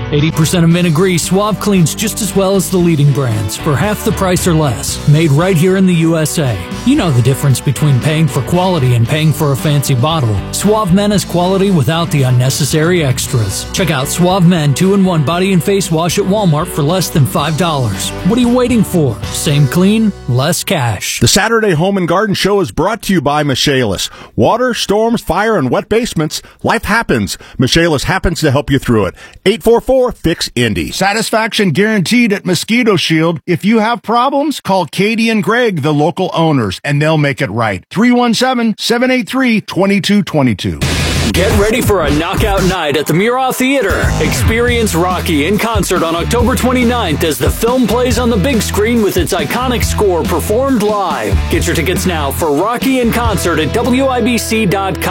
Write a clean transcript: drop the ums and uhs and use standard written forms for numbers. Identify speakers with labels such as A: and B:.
A: 80% of men agree Suave cleans just as well as the leading brands for half the price or less. Made right here in the USA. You know the difference between paying for quality and paying for a fancy bottle. Suave Men is quality without the unnecessary extras. Check out Suave Men 2-in-1 Body and Face Wash at Walmart for less than $5. What are you waiting for? Same clean, less cash.
B: The Saturday Home and Garden Show is brought to you by Michaelis. Water, storms, fire, and wet basements. Life happens. Michaelis happens to help you through it. 844-FIX-INDY.
C: Satisfaction guaranteed at Mosquito Shield. If you have problems, call Katie and Greg, the local owners, and they'll make it right. 317-783-2222.
A: Get ready for a knockout night at the Murat Theater. Experience Rocky in concert on October 29th as the film plays on the big screen with its iconic score performed live. Get your tickets now for Rocky in concert at WIBC.com.